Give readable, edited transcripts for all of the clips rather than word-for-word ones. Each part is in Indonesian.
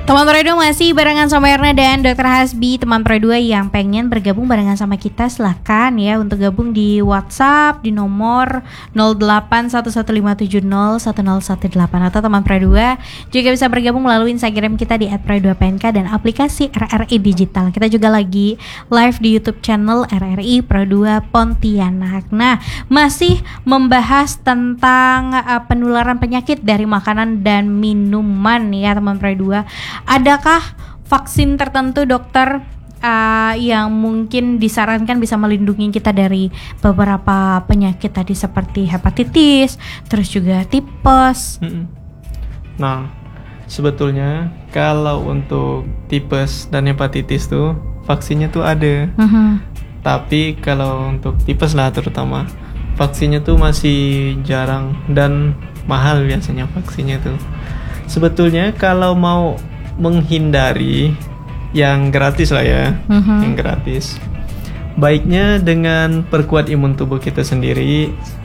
Teman Pro2 masih barengan sama Erna dan Dr. Hasbi. Teman Pro2 yang pengen bergabung barengan sama kita, silahkan ya untuk gabung di WhatsApp di nomor 081157010118. Atau teman Pro2 juga bisa bergabung melalui Instagram kita di @pro2pnk dan aplikasi RRI Digital. Kita juga lagi live di YouTube channel RRI Pro2 Pontianak. Nah, masih membahas tentang penularan penyakit dari makanan dan minuman ya teman Pro2. Adakah vaksin tertentu dokter yang mungkin disarankan bisa melindungi kita dari beberapa penyakit tadi seperti hepatitis, terus juga tipes? Nah, sebetulnya kalau untuk tipes dan hepatitis tuh vaksinnya tuh ada. Tapi kalau untuk tipes lah terutama, vaksinnya tuh masih jarang dan mahal biasanya vaksinnya tuh. Sebetulnya kalau mau menghindari yang gratis lah ya, yang gratis, baiknya dengan perkuat imun tubuh kita sendiri.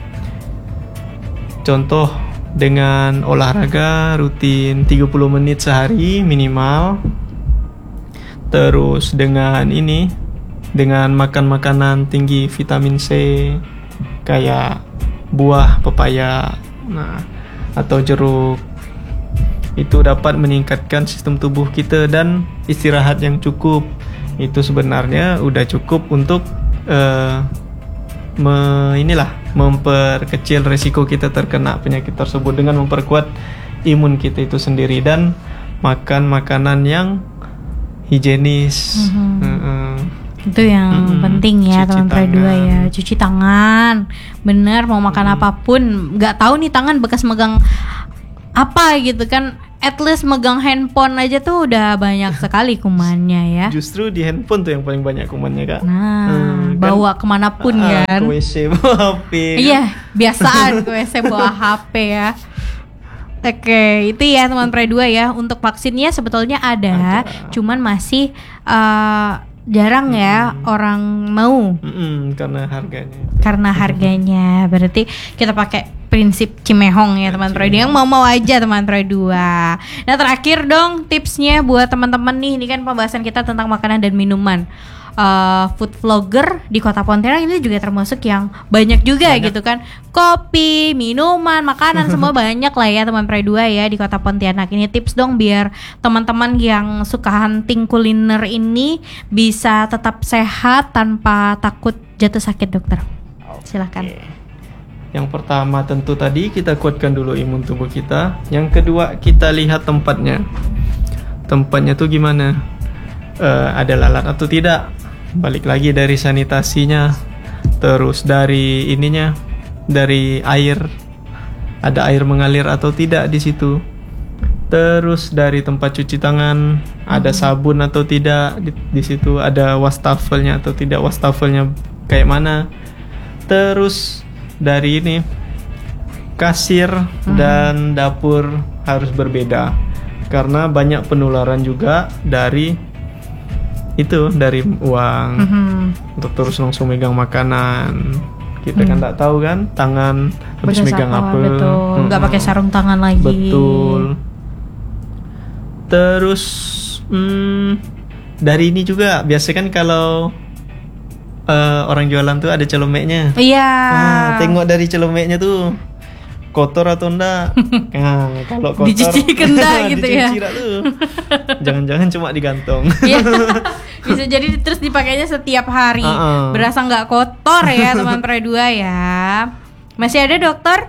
Contoh dengan olahraga rutin 30 menit sehari minimal. Terus dengan makan makanan tinggi vitamin C kayak buah pepaya, atau jeruk. Itu dapat meningkatkan sistem tubuh kita, dan istirahat yang cukup itu sebenarnya udah cukup untuk memperkecil resiko kita terkena penyakit tersebut dengan memperkuat imun kita itu sendiri dan makan makanan yang higienis. Itu yang penting ya teman Pro2 ya, cuci tangan bener, mau makan apapun. Nggak tahu nih tangan bekas megang apa gitu kan, at least megang handphone aja tuh udah banyak sekali kumannya ya. Justru di handphone tuh yang paling banyak kumannya Kak. Bawa kemanapun kan, ke WC bawa HP. Iya, biasaan ke WC bawa HP ya. Oke, itu ya teman Pro2 ya. Untuk vaksinnya sebetulnya ada. Cuman masih jarang ya orang mau karena harganya. Berarti kita pakai prinsip Cimehong ya teman Pro2, yang mau aja teman Pro2. Nah, terakhir dong tipsnya buat teman-teman nih. Ini kan pembahasan kita tentang makanan dan minuman. Food vlogger di Kota Pontianak ini juga termasuk yang banyak juga gitu kan. Kopi, minuman, makanan semua banyak lah ya teman Pro2 ya di Kota Pontianak. Ini tips dong biar teman-teman yang suka hunting kuliner ini bisa tetap sehat tanpa takut jatuh sakit, dokter. Silakan. Yang pertama tentu tadi kita kuatkan dulu imun tubuh kita. Yang kedua kita lihat tempatnya. Tempatnya tuh gimana? Ada lalat atau tidak? Balik lagi dari sanitasinya, terus dari dari air, ada air mengalir atau tidak di situ. Terus dari tempat cuci tangan, ada sabun atau tidak di situ, ada wastafelnya atau tidak, wastafelnya kayak mana. Terus dari kasir dan dapur harus berbeda karena banyak penularan juga dari uang. Untuk terus langsung megang makanan, kita kan tak tahu kan tangan habis megang apa. Betul, nggak pakai sarung tangan lagi. Betul. Terus dari ini juga biasa kan kalau orang jualan tuh ada celomeknya. Iya. Tengok dari celomeknya tuh kotor atau enggak. Kalau kotor dicuci enggak gitu ya. Dicuci tuh. Jangan-jangan cuma digantung. Iya. Bisa jadi terus dipakainya setiap hari. Berasa enggak kotor ya teman Pro2 ya. Masih ada dokter?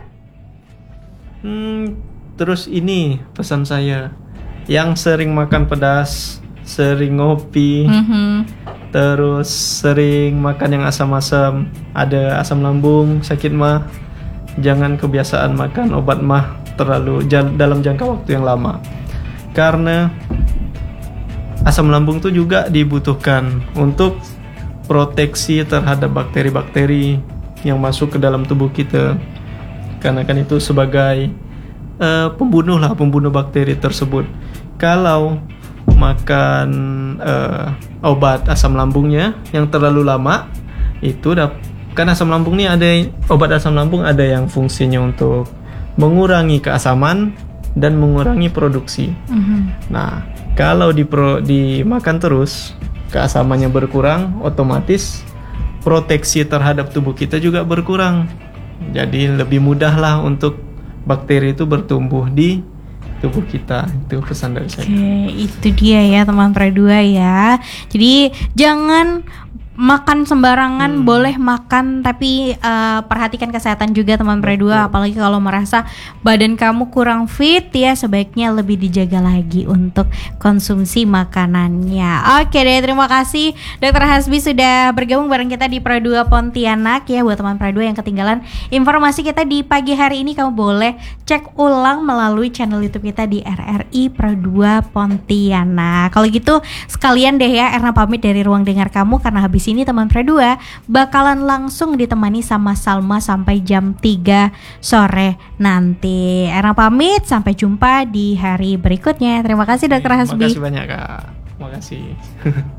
Terus ini pesan saya, yang sering makan pedas, sering ngopi, terus sering makan yang asam-asam, ada asam lambung, sakit mah, jangan kebiasaan makan obat mah terlalu dalam jangka waktu yang lama. Karena asam lambung tuh juga dibutuhkan untuk proteksi terhadap bakteri-bakteri yang masuk ke dalam tubuh kita. Karena kan itu sebagai pembunuh bakteri tersebut. Kalau makan obat asam lambungnya yang terlalu lama, itu kan asam lambung nih, ada obat asam lambung ada yang fungsinya untuk mengurangi keasaman dan mengurangi produksi. Nah, kalau dimakan terus, keasamannya berkurang, otomatis proteksi terhadap tubuh kita juga berkurang. Jadi lebih mudah lah untuk bakteri itu bertumbuh di tubuh kita. Itu pesan dari saya. Oke, itu dia ya teman Pre 2 ya. Jadi jangan makan sembarangan, boleh makan tapi perhatikan kesehatan juga teman Pre 2. Apalagi kalau merasa badan kamu kurang fit ya, sebaiknya lebih dijaga lagi untuk konsumsi makanannya. Oke deh, terima kasih Dr. Hasbi sudah bergabung bareng kita di Pre 2 Pontianak ya. Buat teman Pre 2 yang ketinggalan informasi kita di pagi hari ini, kamu boleh cek ulang melalui channel YouTube kita di RRI Pre 2 Pontianak. Kalau gitu sekalian deh ya, Erna pamit dari ruang dengar kamu, karena habis ini teman Pre 2 bakalan langsung ditemani sama Salma sampai jam 3 sore nanti. Erna pamit, sampai jumpa di hari berikutnya. Terima kasih Dr. Hasbi. Terima kasih banyak Kak. Terima kasih.